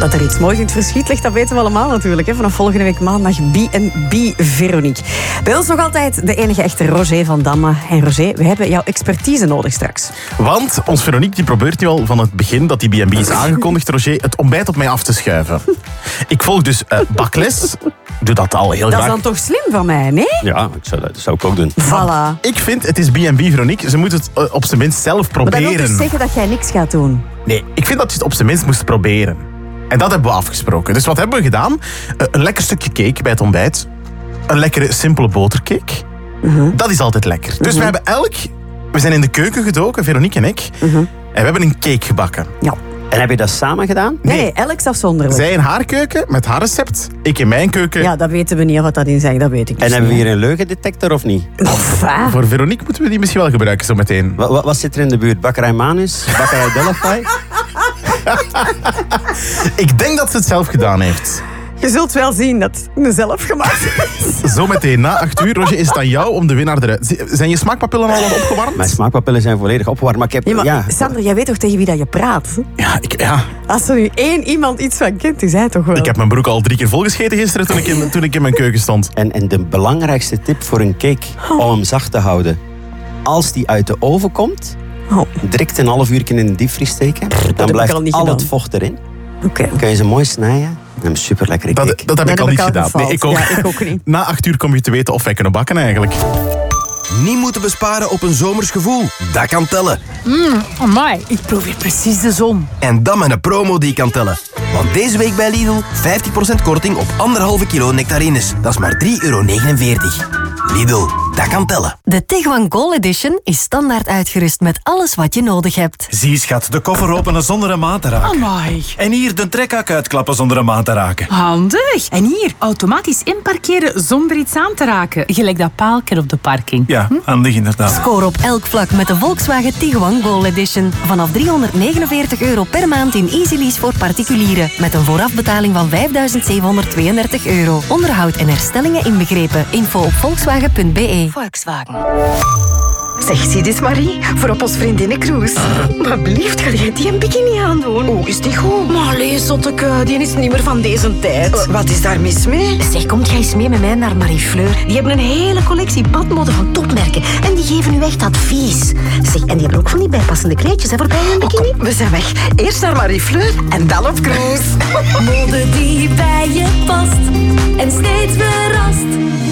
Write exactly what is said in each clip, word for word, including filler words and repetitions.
Dat er iets moois in het verschiet ligt, dat weten we allemaal natuurlijk. Hè. Vanaf volgende week maandag B en B Veronique. Bij ons nog altijd de enige echte Roger van Damme. En Roger, we hebben jouw expertise nodig straks. Want ons Veronique die probeert nu al van het begin dat die B en B is aangekondigd, Roger, het ontbijt op mij af te schuiven. Ik volg dus uh, bakles. Ik doe dat al heel dat graag. Dat is dan toch slim van mij, nee? Ja, ik zou, dat zou ik ook doen. Voilà. Ik vind, het is B en B Veronique. Ze moet het uh, op zijn minst zelf proberen. Maar dat wil dus zeggen dat jij niks gaat doen? Nee, ik vind dat je het op zijn minst moest proberen. En dat hebben we afgesproken. Dus wat hebben we gedaan? Uh, een lekker stukje cake bij het ontbijt. Een lekkere, simpele botercake. Uh-huh. Dat is altijd lekker. Dus uh-huh. we hebben elk... We zijn in de keuken gedoken, Veronique en ik. Uh-huh. En we hebben een cake gebakken. Ja. En heb je dat samen gedaan? Nee, nee, elk afzonderlijk. Zij in haar keuken, met haar recept. Ik in mijn keuken. Ja, dat weten we niet wat dat in zegt, dat weet ik dus En hebben we niet. hier een leugendetector of niet? Of, ah. Voor Veronique moeten we die misschien wel gebruiken zo meteen. Wat, wat, wat zit er in de buurt? Bakkerij Manus? Bakkerij Delphi? Ik denk dat ze het zelf gedaan heeft. Je zult wel zien dat het zelf gemaakt is. Zometeen na acht uur, Roger, is het aan jou om de winnaar eruit... Zijn je smaakpapillen al wat opgewarmd? Mijn smaakpapillen zijn volledig opgewarmd, maar ik heb... Ja, maar ja. Sander, jij weet toch tegen wie dat je praat? Ja, ik, ja. Als er nu één iemand iets van kent, is hij toch wel. Ik heb mijn broek al drie keer volgescheten gisteren toen ik in, toen ik in mijn keuken stond. En, en de belangrijkste tip voor een cake, om hem zacht te houden. Als die uit de oven komt, oh. direct een half uur in de diepvries steken. Dan blijft al, al het vocht erin. Okay. Dan kan je ze mooi snijden. En super lekkere cake. Dat, dat heb nee, ik al heb niet ik al gedaan. Nee, ik ook. Ja, ik ook niet. Na acht uur kom je te weten of wij kunnen bakken eigenlijk. Niet moeten besparen op een zomers gevoel. Dat kan tellen. Mmm, amai, ik proef hier precies de zon. En dan met een promo die kan tellen. Want deze week bij Lidl vijftig procent korting op anderhalve kilo nectarines. Dat is maar drie euro negenenveertig. Lidl, dat kan tellen. De Tiguan Gold Edition is standaard uitgerust met alles wat je nodig hebt. Zie schat, de koffer openen zonder een maat te raken. Amai. En hier de trekhak uitklappen zonder een maat te raken. Handig. En hier, automatisch inparkeren zonder iets aan te raken. Gelijk dat paaltje op de parking. Ja, hm? handig inderdaad. Score op elk vlak met de Volkswagen Tiguan Gold Edition. Vanaf driehonderdnegenenveertig euro per maand in Easy Lease voor particulieren. Met een voorafbetaling van vijfduizend zevenhonderdtweeëndertig euro. Onderhoud en herstellingen inbegrepen. Info op volkswagen punt b e. Volkswagen. Zeg, zie dit Marie, voor op ons vriendinnencruise. Uh. Maar blieft, ga jij die een bikini aandoen? Oh, is die goed? Maar allee, zotteke, die is niet meer van deze tijd. Uh, wat is daar mis mee? Zeg, kom jij eens mee met mij naar Marie Fleur. Die hebben een hele collectie badmode van topmerken. En die geven u echt advies. Zeg, en die hebben ook van die bijpassende kleedjes, hè, voor bij een bikini. Oh, kom, we zijn weg. Eerst naar Marie Fleur en dan op cruise. Mode die bij je past en steeds verrast.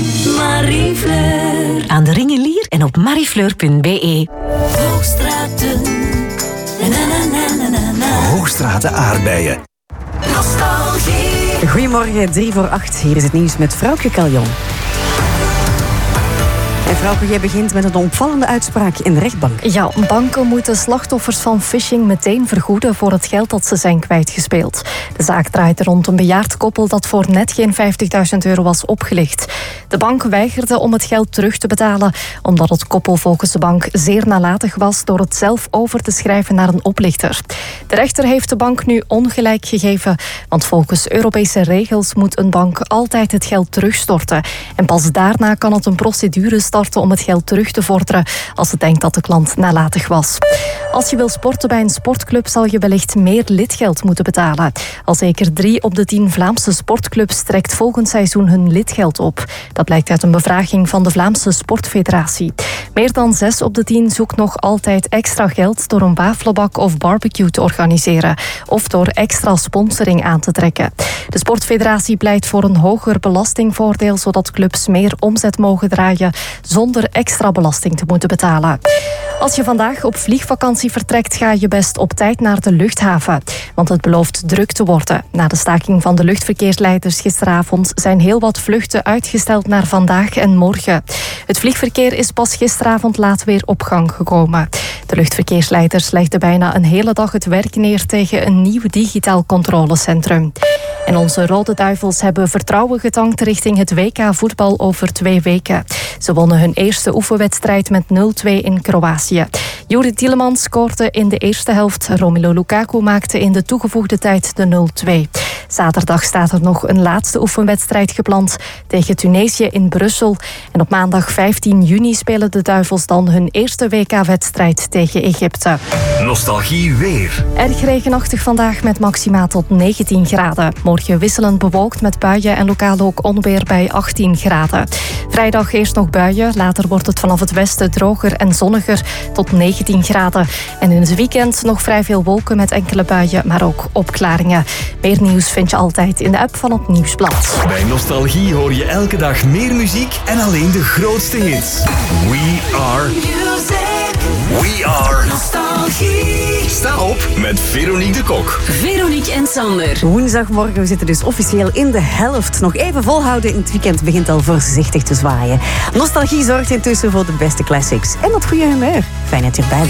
Marie Fleur. Aan de Ring in Lier en op mariefleur punt b e. Hoogstraten. Na, na, na, na, na. Hoogstraten aardbeien. Nostalgie. Goedemorgen, drie voor acht. Hier is het nieuws met Vrouwke Caljon. En Vrouwke, jij begint met een opvallende uitspraak in de rechtbank. Ja, banken moeten slachtoffers van phishing meteen vergoeden voor het geld dat ze zijn kwijtgespeeld. De zaak draait rond een bejaard koppel dat voor net geen vijftigduizend euro was opgelicht. De bank weigerde om het geld terug te betalen, omdat het koppel volgens de bank zeer nalatig was door het zelf over te schrijven naar een oplichter. De rechter heeft de bank nu ongelijk gegeven, want volgens Europese regels moet een bank altijd het geld terugstorten. En pas daarna kan het een procedure starten om het geld terug te vorderen als het denkt dat de klant nalatig was. Als je wil sporten bij een sportclub zal je wellicht meer lidgeld moeten betalen. Al zeker drie op de tien Vlaamse sportclubs trekt volgend seizoen hun lidgeld op. Dat blijkt uit een bevraging van de Vlaamse Sportfederatie. Meer dan zes op de tien zoekt nog altijd extra geld door een wafelbak of barbecue te organiseren of door extra sponsoring aan te trekken. De Sportfederatie pleit voor een hoger belastingvoordeel zodat clubs meer omzet mogen draaien zonder extra belasting te moeten betalen. Als je vandaag op vliegvakantie vertrekt, ga je best op tijd naar de luchthaven. Want het belooft druk te worden. Na de staking van de luchtverkeersleiders gisteravond zijn heel wat vluchten uitgesteld naar vandaag en morgen. Het vliegverkeer is pas gisteravond laat weer op gang gekomen. De luchtverkeersleiders legden bijna een hele dag het werk neer tegen een nieuw digitaal controlecentrum. En onze Rode Duivels hebben vertrouwen getankt richting het W K voetbal over twee weken. Ze wonnen hun eerste oefenwedstrijd met nul twee in Kroatië. Juri Tielemans scoorde in de eerste helft. Romelu Lukaku maakte in de toegevoegde tijd de nul twee. Zaterdag staat er nog een laatste oefenwedstrijd gepland tegen Tunesië in Brussel. En op maandag vijftien juni spelen de Duivels dan hun eerste W K-wedstrijd tegen Egypte. Nostalgie weer. Erg regenachtig vandaag met maxima tot negentien graden. Morgen wisselend bewolkt met buien en lokaal ook onweer bij achttien graden. Vrijdag eerst nog buien, later wordt het vanaf het westen droger en zonniger tot negentien graden. En in het weekend nog vrij veel wolken met enkele buien, maar ook opklaringen. Meer nieuws vind je altijd in de app van het Nieuwsblad. Bij Nostalgie hoor je elke dag meer muziek en alleen de grootste hits. We are... We are... Nostalgie. Sta op met Veronique de Kok. Veronique en Sander. Woensdagmorgen, we zitten dus officieel in de helft. Nog even volhouden, in het weekend begint al voorzichtig te zwaaien. Nostalgie zorgt intussen voor de beste classics. En dat goede humeur. Fijn dat je erbij bent.